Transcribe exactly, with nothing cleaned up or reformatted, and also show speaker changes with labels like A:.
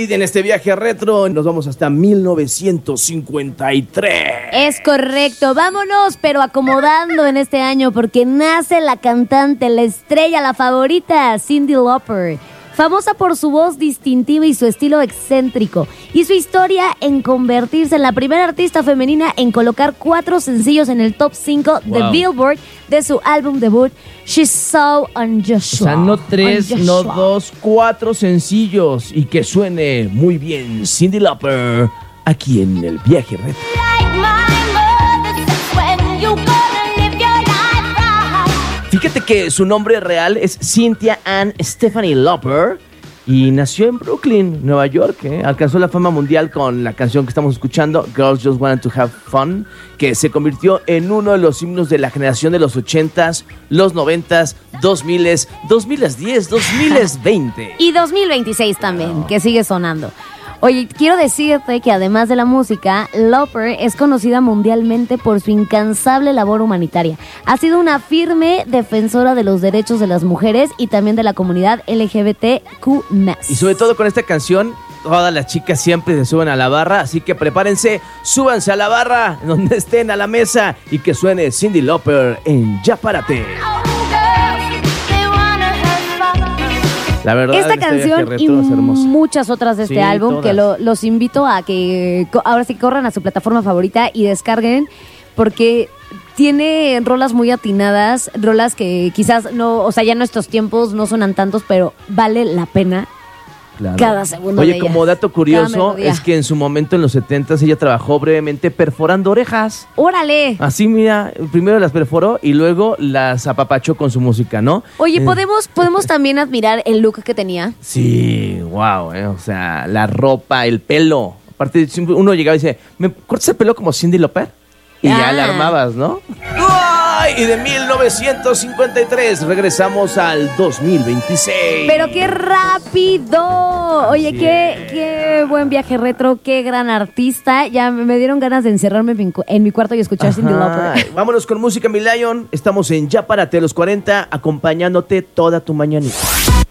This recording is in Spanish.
A: hoy en este viaje retro nos vamos hasta mil novecientos cincuenta y tres.
B: Es correcto, vámonos, pero acomodando en este año porque nace la cantante, la estrella, la favorita, Cyndi Lauper. Famosa por su voz distintiva y su estilo excéntrico, y su historia en convertirse en la primera artista femenina en colocar cuatro sencillos en el top cinco wow. de Billboard de su álbum debut, She's So Unusual.
A: O sea, no tres, unusual. no dos, cuatro sencillos, y que suene muy bien Cyndi Lauper aquí en el viaje retro. Fíjate que su nombre real es Cynthia Ann Stephanie Lauper y nació en Brooklyn, Nueva York. ¿eh? Alcanzó la fama mundial con la canción que estamos escuchando, Girls Just Wanted to Have Fun, que se convirtió en uno de los himnos de la generación de los ochentas, los noventas, dos miles, dos mil diez, dos mil veinte.
B: Y dos mil veintiséis también, no. que sigue sonando. Oye, quiero decirte que además de la música, Lauper es conocida mundialmente por su incansable labor humanitaria. Ha sido una firme defensora de los derechos de las mujeres y también de la comunidad L G B T Q más.
A: Y sobre todo con esta canción, todas las chicas siempre se suben a la barra, así que prepárense, súbanse a la barra, donde estén a la mesa, y que suene Cyndi Lauper en Ya Párate. La verdad,
B: esta canción y muchas otras de este sí, álbum todas. que lo, los invito a que ahora sí corran a su plataforma favorita y descarguen, porque tiene rolas muy atinadas, rolas que quizás no, o sea, ya en nuestros tiempos no suenan tantos, pero vale la pena. Claro. Cada segundo.
A: Oye,
B: de
A: como
B: ellas.
A: dato curioso, es que en su momento en los setentas ella trabajó brevemente perforando orejas.
B: ¡Órale!
A: Así, mira, primero las perforó y luego las apapachó con su música, ¿no?
B: Oye,
A: eh.
B: ¿podemos, podemos también admirar el look que tenía?
A: Sí, wow, eh, o sea, la ropa, el pelo. Aparte, uno llegaba y dice, ¿me cortas el pelo como Cyndi Lauper? Y ah. ya la armabas, ¿no? ¡Ay! Y de mil novecientos cincuenta y tres regresamos al dos mil veintiséis.
B: ¡Pero qué rápido! Oye, qué, qué buen viaje retro, qué gran artista. Ya me dieron ganas de encerrarme en mi, en mi cuarto y escuchar Ajá. Cyndi Lauper.
A: Vámonos con música, mi Lion. Estamos en Ya Párate los cuarenta, acompañándote toda tu mañanita.